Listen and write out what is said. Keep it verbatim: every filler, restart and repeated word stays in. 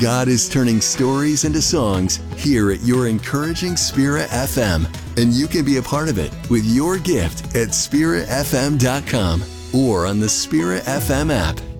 God is turning stories into songs here at your Encouraging Spirit F M, and you can be a part of it with your gift at spirit f m dot com or on the Spirit F M app.